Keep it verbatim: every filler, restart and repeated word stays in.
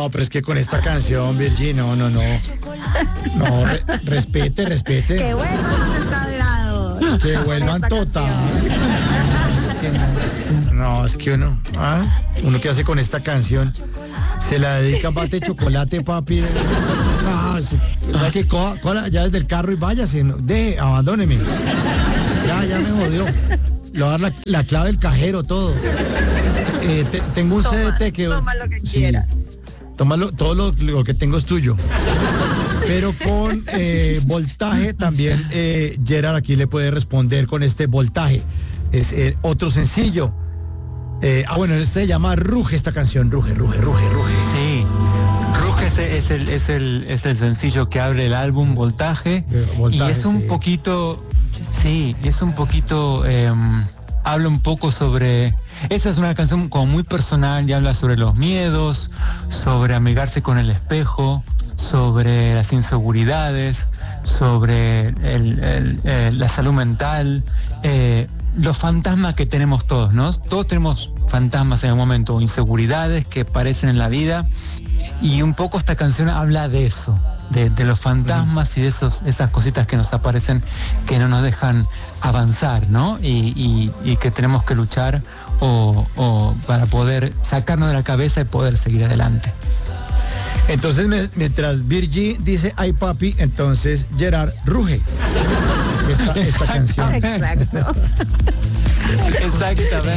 No, pero es que con esta canción, Virgin, no, no, no. No, re- respete, respete. ¡Qué bueno los descadrados! Que vuelvan Esta total. canción. Es que no, no, es que uno, ¿ah? Uno que hace con esta canción, se la dedica a bate de chocolate, papi. Ah, sí. O sea que coja, coja ya desde el carro y váyase, no, de, abandóneme. Ya, ya me jodió. Le voy a dar la, la clave del cajero, todo. Eh, te- tengo un Toma, C D T que... toma lo que sí, quieras. tómalo, todo lo, lo que tengo es tuyo. Pero con eh, voltaje también, eh, Gerard aquí le puede responder con este voltaje. Es eh, otro sencillo. Eh, ah, bueno, este se llama Ruge esta canción. Ruge, ruge, ruge, ruge. Sí, Ruge es, es el, es, el, es el sencillo que abre el álbum Voltaje, Eh, Voltaje, y es un sí. poquito, sí, es un poquito, eh, habla un poco sobre, esa es una canción como muy personal y habla sobre los miedos, sobre amigarse con el espejo, sobre las inseguridades, sobre el- el, eh, la salud mental, eh, los fantasmas que tenemos todos, ¿no? Todos tenemos fantasmas en el momento, inseguridades que aparecen en la vida, y un poco esta canción habla de eso, de, de los fantasmas y de esos, esas cositas que nos aparecen que no nos dejan avanzar, ¿no? Y, y- y que tenemos que luchar o, o para poder sacarnos de la cabeza y poder seguir adelante. Entonces, me- mientras Virgie dice ay papi, entonces Gerard ruge esta, esta canción. Exacto. Exactamente.